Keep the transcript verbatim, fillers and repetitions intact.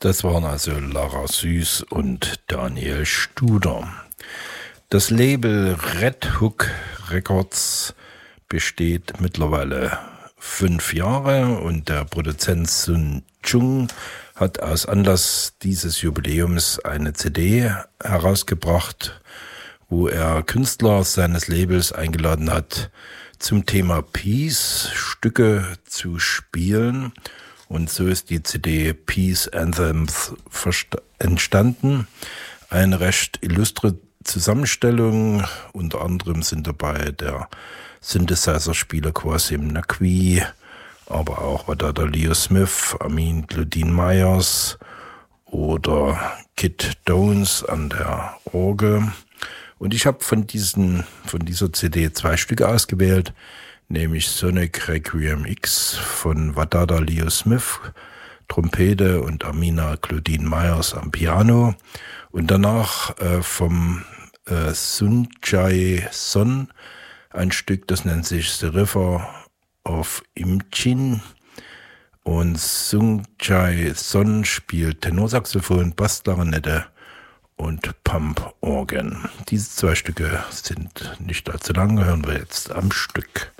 Das waren also Lara Süß und Daniel Studer. Das Label Red Hook Records besteht mittlerweile fünf Jahre und der Produzent Sun Chung hat aus Anlass dieses Jubiläums eine C D herausgebracht, wo er Künstler seines Labels eingeladen hat, zum Thema Peace Stücke zu spielen. Und so ist die C D Peace Anthems entstanden. Eine recht illustre Zusammenstellung. Unter anderem sind dabei der Synthesizer-Spieler Quasim Naqvi, aber auch Wadada Leo Smith, Amin Claudine Myers oder Kid Downs an der Orgel. Und ich habe von diesen, von dieser C D zwei Stücke ausgewählt, nämlich Sonic Requiem X von Wadada Leo Smith, Trompete und Amina Claudine Myers am Piano. Und danach äh, vom äh, Sunjae Son ein Stück, das nennt sich The River of Imchin. Und Sunjae Son spielt Tenorsaxophon, Bassklarinette und Pump-Organ. Diese zwei Stücke sind nicht allzu lang, hören wir jetzt am Stück.